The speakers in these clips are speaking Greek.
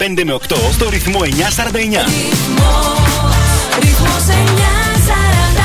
5 με 8 στο ρυθμό 949. Ρυθμός 949.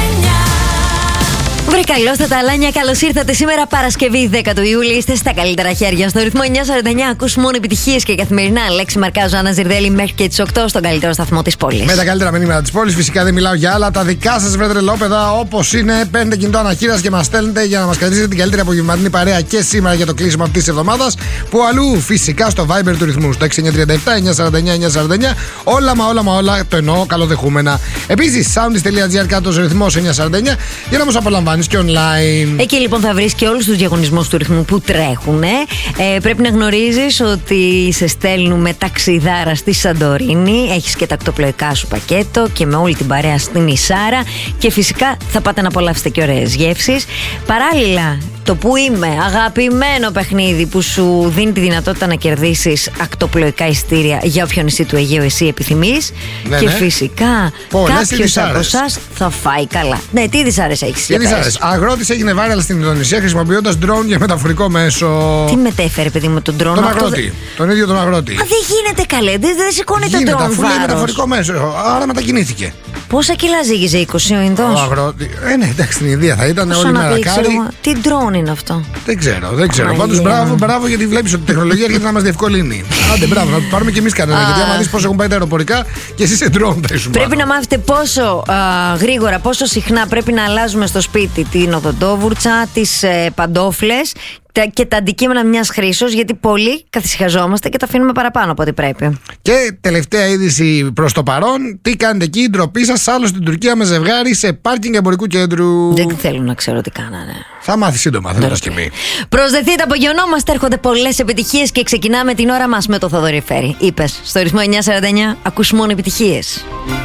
Βρε καλώς τα ταλάνια, καλώς ήρθατε. Σήμερα Παρασκευή 10 του Ιούλη. Είστε στα καλύτερα χέρια. Στο ρυθμό 949 ακούς μόνο επιτυχίες και καθημερινά. Λέξη Μαρκάζο, Άννα Ζιρδέλη μέχρι και τις 8 στον καλύτερο σταθμό της πόλης. Με τα καλύτερα μηνύματα της πόλης. Φυσικά δεν μιλάω για άλλα. Τα δικά σας βρε τρελόπεδα όπως είναι. Παίρνετε κινητό αναχείρας και μας στέλνετε για να μας κρατήσετε την καλύτερη απογευματινή παρέα και σήμερα για το κλείσιμο αυτής της εβδομάδας. Που αλλού φυσικά στο Viber του ρυθμού. Στο 6937-949-949. Όλα μα όλα το εννοώ καλοδεχούμενα. Επίσης, soundis.gr κάτω ρυθμός 949 για να μας απολαμβάνεις και online. Εκεί λοιπόν θα βρεις και όλους τους διαγωνισμούς του ρυθμού που τρέχουν. Πρέπει να γνωρίζεις ότι σε στέλνουμε ταξιδάρα στη Σαντορίνη. Έχεις και τακτοπλοϊκά σου πακέτο και με όλη την παρέα στην Ισάρα. Και φυσικά θα πάτε να απολαύσετε και ωραίες γεύσεις. Παράλληλα, το που είμαι, αγαπημένο παιχνίδι που σου δίνει τη δυνατότητα να κερδίσεις ακτοπλοϊκά ειστήρια για όποιο νησί του Αιγαίου εσύ επιθυμείς. Ναι, και ναι. φυσικά κάποιος από εσάς θα φάει καλά. Ναι, τι δυσάρες έχεις? Τι δυσάρες? Αγρότης έγινε viral στην Ινδονησία χρησιμοποιώντας drone για μεταφορικό μέσο. Τι μετέφερε, παιδί μου, τον drone? Τον Αυτό αγρότη. Τον ίδιο τον αγρότη. Α, δεν γίνεται καλέ, δεν σηκώνει τον Γίνεται, drone αφού λέει βάρος. μεταφορικό μέσο. Άρα μετακινήθηκε. Πόσα κιλά ζύγιζε 20 ο Ο Ινδός? αγρότη. Ναι, εντάξει, στην Ινδία θα ήταν όλη μέρα κάρι. Τι drone είναι αυτό? Δεν ξέρω. Μαγεία. Πάντως μπράβο γιατί βλέπεις ότι η τεχνολογία έρχεται να μας διευκολύνει. Άντε, μπράβο, να πάρουμε κι εμείς κανένα. Γιατί άμα δεις πώς έχουν πάει τα αεροπορικά και εσύ σε drone θα ήσουν. Πρέπει να μάθετε πόσο γρήγορα, πόσο συχνά πρέπει να αλλάζουμε στο σπίτι την οδοντόβουρτσα, τις παντόφλες και τα αντικείμενα μιας χρήσεως, γιατί πολλοί καθησυχαζόμαστε και τα αφήνουμε παραπάνω από ό,τι πρέπει. Και τελευταία είδηση προς το παρόν. Τι κάνετε εκεί, ντροπή σας, άλλο στην Τουρκία με ζευγάρι σε πάρκινγκ εμπορικού κέντρου. Δεν θέλω να ξέρω τι κάνανε. Θα μάθει σύντομα, θα και εμείς. Προσδεθείτε, απογειωνόμαστε, έρχονται πολλές επιτυχίες και ξεκινάμε την ώρα μας με το Θοδωρή Φέρη. Είπες, στο ρυθμό 949 ακούς μόνο επιτυχίες.